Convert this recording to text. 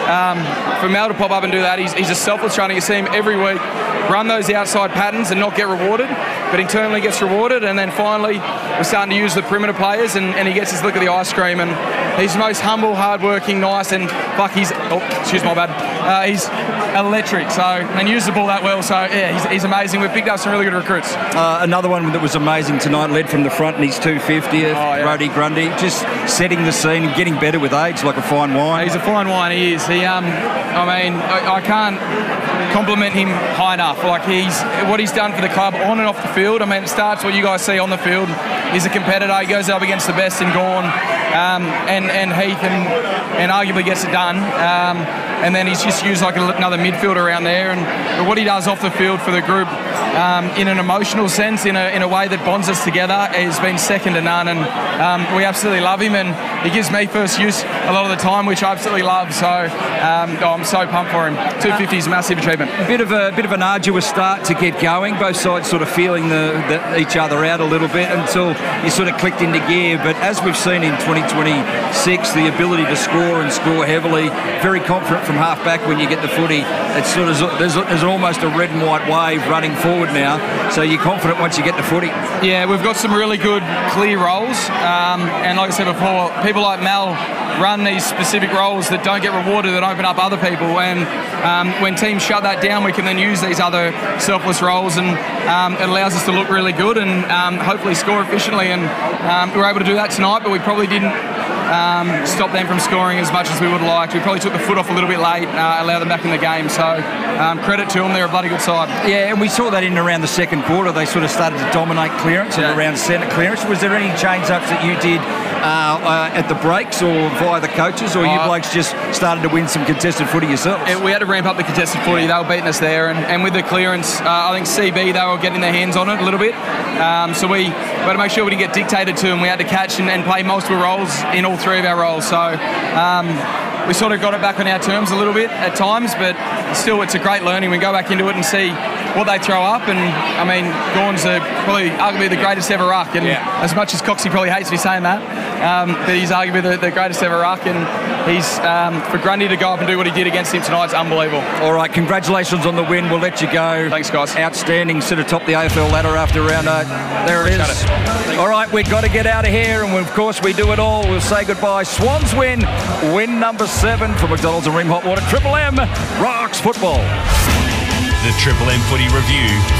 for Mel to pop up and do that, he's a selfless runner. You see him every week run those outside patterns and not get rewarded, but internally gets rewarded. And then finally, we're starting to use the perimeter players, and he gets his lick of the ice cream. And he's the most humble, hard-working, nice, and he's electric. So, and uses the ball that well. So yeah, he's amazing. We've picked up some really good recruits. Another one that was amazing tonight, led from the front, and he's 250th. Brody Grundy, just setting the scene and getting better with age, like a fine wine. He's a fine wine. He is. I can't compliment him high enough. Like what he's done for the club on and off the field. I mean, it starts what you guys see on the field. He's a competitor. He goes up against the best in Gawn and Heath, and arguably gets it done. And then he's just used like another midfielder around there. And what he does off the field for the group, in an emotional sense, in a way that bonds us together, has been second to none. And we absolutely love him, and he gives me first use a lot of the time, which I absolutely love. So I'm so pumped for him. 250 is a massive achievement. A bit of an arduous start to get going. Both sides sort of feeling each other out a little bit until you sort of clicked into gear. But as we've seen in 2026, the ability to score and score heavily, very confident from half back when you get the footy. It's sort of there's almost a red and white wave running forward now. So you're confident once you get the footy. Yeah, we've got some really good clear roles, and like I said before, people like Mel run these specific roles that don't get rewarded, that open up other people, and when teams shut that down, we can then use these other selfless roles, and it allows us to look really good and hopefully score efficiently. And we were able to do that tonight, but we probably didn't stop them from scoring as much as we would have liked. We probably took the foot off a little bit late, allowed them back in the game. So credit to them, they're a bloody good side. Yeah, and we saw that in around the second quarter. They sort of started to dominate clearance and around centre clearance. Was there any change-ups that you did at the breaks or via the coaches, or you blokes just started to win some contested footy yourselves? We had to ramp up the contested footy. They were beating us there, and with the clearance, I think CB, they were getting their hands on it a little bit. So we had to make sure we didn't get dictated to, and we had to catch and play multiple roles in all three of our roles. So we sort of got it back on our terms a little bit at times, but still, it's a great learning. We go back into it and see what they throw up, and I mean, Gawn's probably arguably the greatest ever ruck, and as much as Coxie probably hates me saying that, but he's arguably the greatest ever ruck, and he's for Grundy to go up and do what he did against him tonight is unbelievable. All right, congratulations on the win. We'll let you go. Thanks, guys. Outstanding, sort of top the AFL ladder after round 8. There it is. All right, we've got to get out of here, and of course we do it all. We'll say goodbye. Swans win number 7 for McDonald's and Rim Hot Water. Triple M rocks football. The Triple M Footy Review